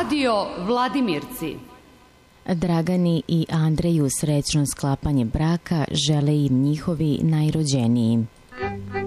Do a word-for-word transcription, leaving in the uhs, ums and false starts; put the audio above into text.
Radio Vladimirci. Dragani i Andreju srećno sklapanje braka žele im njihovi najrođeniji.